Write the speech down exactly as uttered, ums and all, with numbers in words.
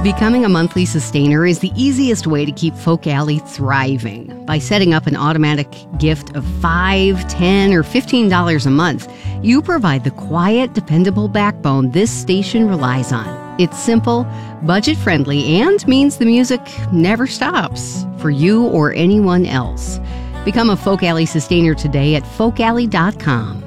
Becoming a monthly sustainer is the easiest way to keep Folk Alley thriving. By setting up an automatic gift of five dollars, ten dollars, or fifteen dollars a month, you provide the quiet, dependable backbone this station relies on. It's simple, budget-friendly, and means the music never stops for you or anyone else. Become a Folk Alley sustainer today at folk alley dot com.